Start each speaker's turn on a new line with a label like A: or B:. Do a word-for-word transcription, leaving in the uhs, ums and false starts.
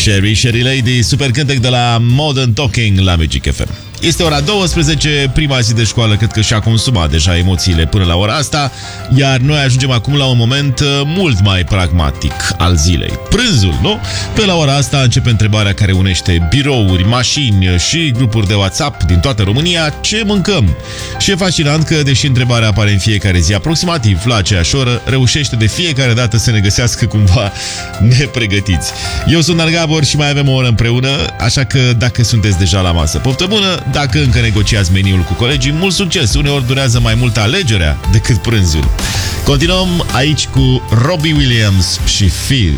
A: Sherry, Sherry Lady, super cântec de la Modern Talking la Magic F M. Este ora douăsprezece, prima zi de școală cred că și-a consumat deja emoțiile până la ora asta, iar noi ajungem acum la un moment mult mai pragmatic al zilei. Prânzul, nu? Pe la ora asta începe întrebarea care unește birouri, mașini și grupuri de WhatsApp din toată România: ce mâncăm? Și e fascinant că, deși întrebarea apare în fiecare zi aproximativ la aceeași oră, reușește de fiecare dată să ne găsească cumva nepregătiți. Eu sunt Nar Gabor și mai avem o oră împreună, așa că dacă sunteți deja la masă, poftă bună! Dacă încă negociați meniul cu colegii, mult succes! Uneori durează mai mult alegerea decât prânzul. Continuăm aici cu Robbie Williams și Feel.